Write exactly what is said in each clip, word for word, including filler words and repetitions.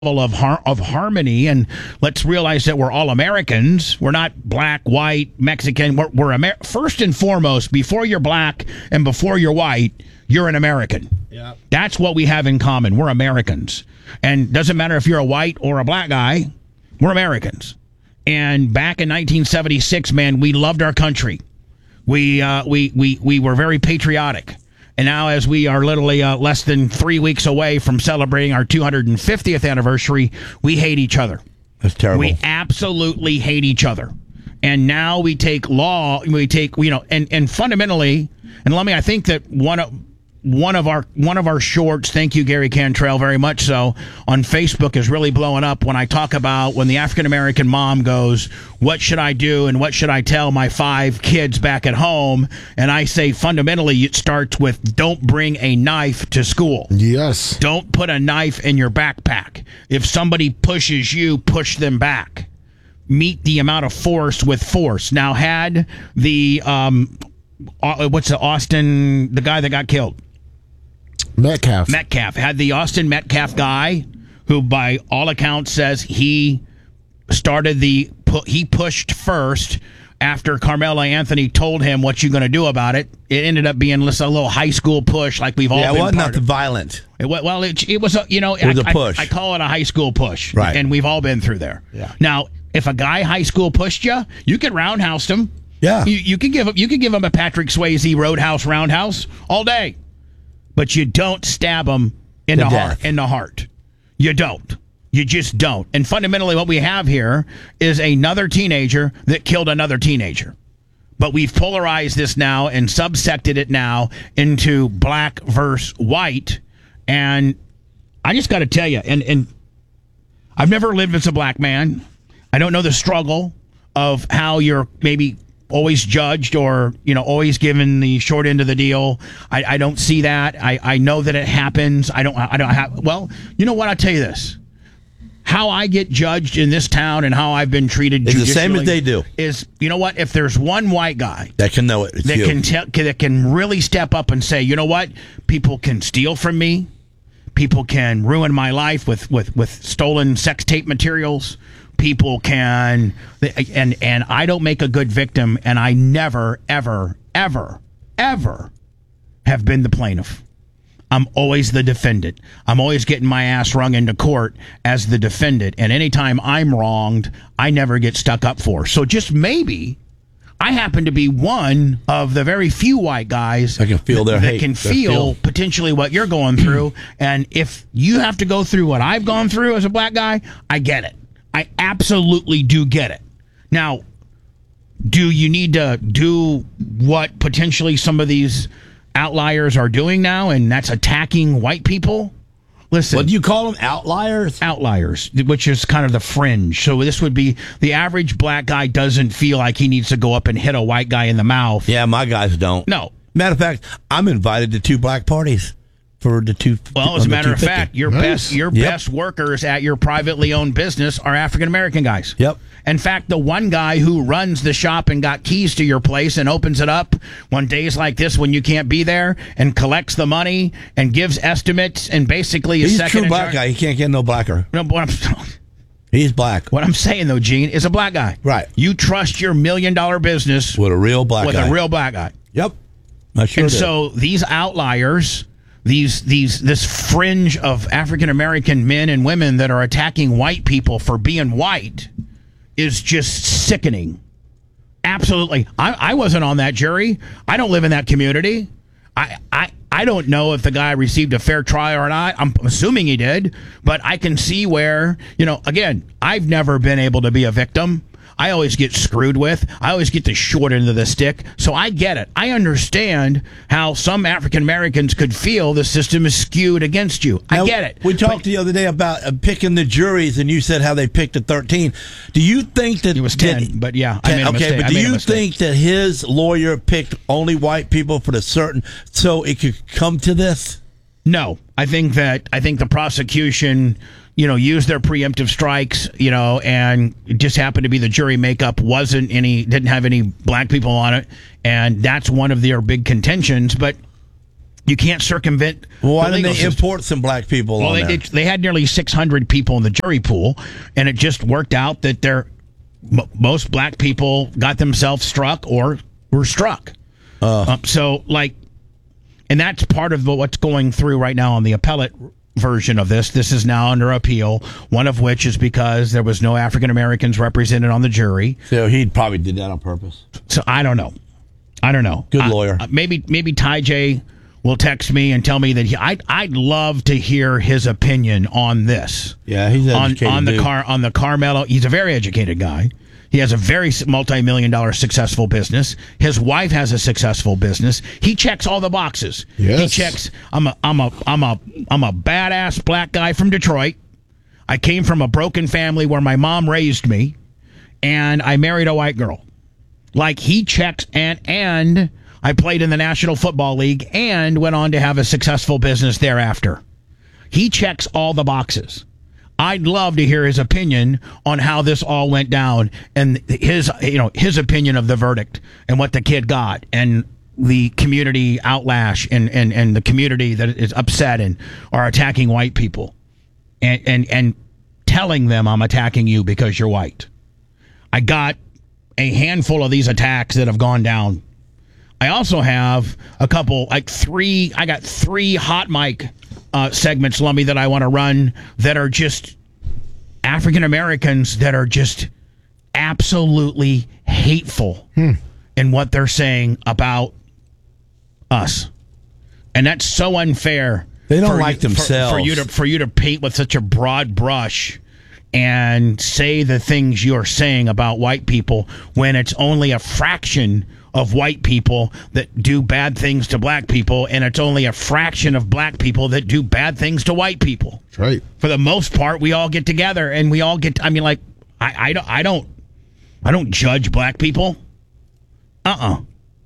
of har- of harmony, and let's realize that we're all Americans. We're not black, white, Mexican. We're, we're Amer- first and foremost, before you're black and before you're white, you're an American. Yeah. That's what we have in common. We're Americans. And doesn't matter if you're a white or a black guy, we're Americans. And back in nineteen seventy-six, man, we loved our country. We uh, we we we were very patriotic. And now, as we are literally uh, less than three weeks away from celebrating our two hundred fiftieth anniversary, we hate each other. That's terrible. We absolutely hate each other. And now we take law, we take, you know, and, and fundamentally, and let me, I think that one of, one of our one of our shorts, thank you, Gary Cantrell, very much so, on Facebook is really blowing up when I talk about when the African-American mom goes, what should I do and what should I tell my five kids back at home? And I say fundamentally it starts with don't bring a knife to school. Yes. Don't put a knife in your backpack. If somebody pushes you, push them back. Meet the amount of force with force. Now, had the, um, what's the Austin, the guy that got killed? Metcalf. Metcalf. Had the Austin Metcalf guy, who by all accounts says he started the, he pushed first after Carmelo Anthony told him what you're going to do about it. It ended up being just a little high school push like we've all yeah, been it wasn't part nothing of. violent. It, well, it, it was, a, you know, it was I, a push. I, I call it a high school push. Right. And we've all been through there. Yeah. Now, if a guy high school pushed you, you could roundhouse him. Yeah. You, you could give him, you could give him a Patrick Swayze Roadhouse roundhouse all day. But you don't stab him in To the death. heart. In the heart, you don't. You just don't. And fundamentally, what we have here is another teenager that killed another teenager. But we've polarized this now and subsected it now into black versus white. And I just got to tell you, and and I've never lived as a black man. I don't know the struggle of how you're maybe always judged or, you know, always given the short end of the deal. I, I don't see that. I, I know that it happens. I don't, I don't have, well, you know what? I'll tell you this. How I get judged in this town and how I've been treated It's the same as they do. Is, you know what? If there's one white guy That can know it. It's that you. can tell, that can really step up and say, you know what? People can steal from me. People can ruin my life with, with, with stolen sex tape materials. People can, and and I don't make a good victim, and I never, ever, ever, ever have been the plaintiff. I'm always the defendant. I'm always getting my ass rung into court as the defendant, and anytime I'm wronged, I never get stuck up for. So just maybe I happen to be one of the very few white guys I can feel their that hate. can Their feel feel. potentially what you're going through. And if you have to go through what I've gone through as a black guy, I get it. I absolutely do get it. Now, do you need to do what potentially some of these outliers are doing now, and that's attacking white people? Listen. What do you call them? Outliers? Outliers, which is kind of the fringe. So this would be the average black guy doesn't feel like he needs to go up and hit a white guy in the mouth. Yeah, my guys don't. No. Matter of fact, I'm invited to two black parties for the two. Well, as a matter of fact, your Nice. best your Yep. best workers at your privately owned business are African American guys. Yep. In fact, the one guy who runs the shop and got keys to your place and opens it up on days like this when you can't be there and collects the money and gives estimates and basically is He's a second true in black charge. guy. He can't get no blacker. No, what I'm, He's black. what I'm saying though, Gene, is a black guy. Right. You trust your million dollar business With a real black with guy. a real black guy. Yep. I sure And do. so these outliers, these these this fringe of African American men and women that are attacking white people for being white is just sickening. Absolutely. I, I wasn't on that jury. I don't live in that community. I, I I don't know if the guy received a fair trial or not. I'm assuming he did, but I can see where, you know, again, I've never been able to be a victim. I always get screwed with. I always get the short end of the stick. So I get it. I understand how some African Americans could feel the system is skewed against you. I Now, get it. We talked But the other day about uh, picking the juries, and you said how they picked a thirteen. Do you think that it was ten, but yeah, I ten, made a okay, mistake. but I do made a you mistake. think that his lawyer picked only white people for the certain, so it could come to this? No, I think that I think the prosecution, you know, used their preemptive strikes, you know, and it just happened to be the jury makeup wasn't any, didn't have any black people on it, and that's one of their big contentions. But You can't circumvent. Well, why the didn't legal they system. import some black people Well, on they there? did, they had nearly six hundred people in the jury pool, and it just worked out that they're, m- most black people got themselves struck or were struck. Uh. Um, so, like, and that's part of what's going through right now on the appellate version of this. This is now under appeal, one of which is because there was no African Americans represented on the jury. So he probably did that on purpose. So I don't know. I don't know. Good I- lawyer. uh, maybe maybe Ty J will text me and tell me that he. I'd I'd love to hear his opinion on this. Yeah, he's an on educated on the dude. car on the Carmelo. He's a very educated guy. He has a very s- multi-million dollar successful business. His wife has a successful business. He checks all the boxes. Yes. He checks. I'm a I'm a I'm a I'm a badass black guy from Detroit. I came from a broken family where my mom raised me, and I married a white girl. Like, he checked, and and I played in the National Football League and went on to have a successful business thereafter. He checks all the boxes. I'd love to hear his opinion on how this all went down and his, you know, his opinion of the verdict and what the kid got and the community outlash and, and, and the community that is upset and are attacking white people and, and, and telling them I'm attacking you because you're white. I got a handful of these attacks that have gone down. I also have a couple, like three, I got three hot mic uh, segments, Lummy, that I want to run that are just African Americans that are just absolutely hateful Hmm. in what they're saying about us. And that's so unfair. They don't for like you- for- themselves. For, you to for you to paint with such a broad brush and say the things you're saying about white people when it's only a fraction of white people that do bad things to black people, and it's only a fraction of black people that do bad things to white people. That's right. For the most part, we all get together and we all get. I mean, like, I, I don't, I don't, I don't judge black people. Uh-uh.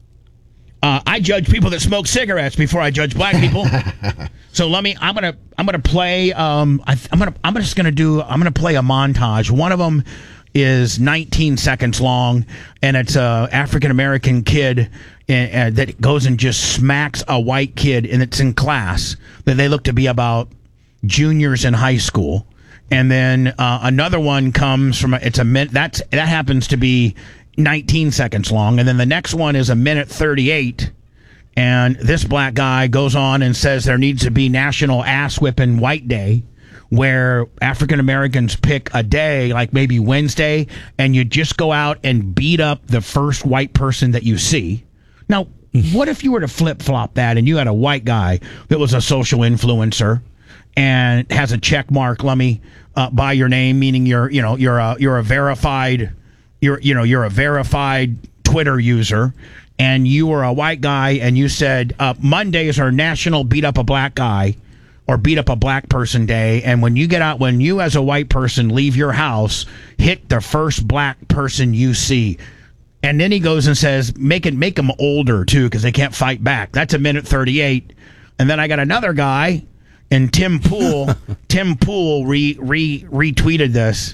Uh, I judge people that smoke cigarettes before I judge black people. So let me. I'm gonna. I'm gonna play. Um. I, I'm gonna. I'm just gonna do. I'm gonna play a montage. One of them is nineteen seconds long, and it's a African American kid uh, uh, that goes and just smacks a white kid, and it's in class that they look to be about juniors in high school. And then uh, another one comes from. A, it's a min. That's that happens to be nineteen seconds long, and then the next one is a minute thirty-eight. And this black guy goes on and says there needs to be National Ass Whipping White Day, where African Americans pick a day, like maybe Wednesday, and you just go out and beat up the first white person that you see. Now, what if you were to flip flop that and you had a white guy that was a social influencer and has a check mark, let me uh, by your name, meaning you're, you know, you're a you're a verified, you're you know you're a verified Twitter user. And you were a white guy, and you said uh, Mondays are National Beat Up a Black Guy or Beat Up a Black Person Day. And when you get out, when you as a white person leave your house, hit the first black person you see. And then he goes and says, make it make them older too, because they can't fight back. That's a minute thirty-eight. And then I got another guy, and Tim Pool. Tim Pool re, re retweeted this.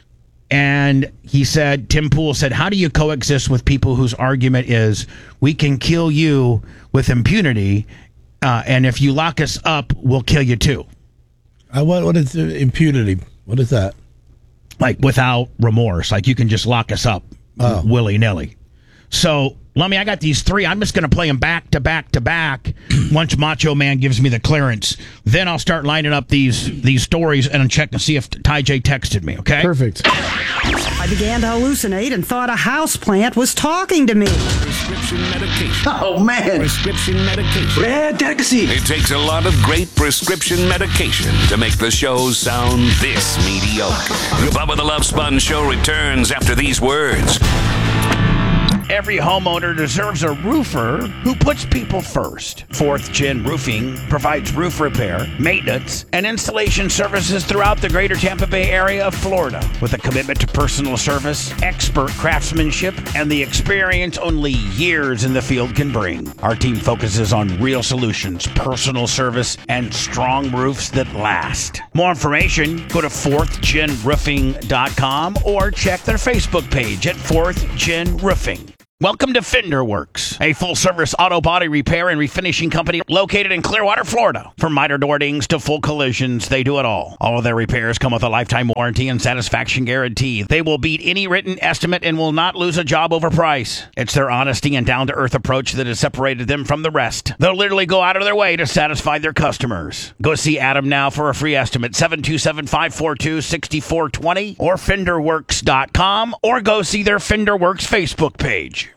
And he said, Tim Pool said, how do you coexist with people whose argument is we can kill you with impunity, uh, and if you lock us up, we'll kill you too? Uh, what what is uh, impunity? What is that? Like without remorse, like you can just lock us up Oh. willy nilly. So, Lummy, I got these three. I'm just going to play them back to back to back once Macho Man gives me the clearance. Then I'll start lining up these these stories and check to see if Ty J texted me, okay? Perfect. I began to hallucinate and thought a houseplant was talking to me. Prescription medication. Oh, man. Prescription medication. Red delicacy. It takes a lot of great prescription medication to make the show sound this mediocre. The Bubba the Love Sponge Show returns after these words. Every homeowner deserves a roofer who puts people first. Fourth Gen Roofing provides roof repair, maintenance, and installation services throughout the greater Tampa Bay area of Florida. With a commitment to personal service, expert craftsmanship, and the experience only years in the field can bring. Our team focuses on real solutions, personal service, and strong roofs that last. More information, go to fourth gen roofing dot com or check their Facebook page at fourth Gen Roofing. Welcome to Fender Works, a full-service auto body repair and refinishing company located in Clearwater, Florida. From miter door dings to full collisions, they do it all. All of their repairs come with a lifetime warranty and satisfaction guarantee. They will beat any written estimate and will not lose a job over price. It's their honesty and down-to-earth approach that has separated them from the rest. They'll literally go out of their way to satisfy their customers. Go see Adam now for a free estimate, seven two seven, five four two, six four two zero or fender works dot com, or go see their Fender Works Facebook page.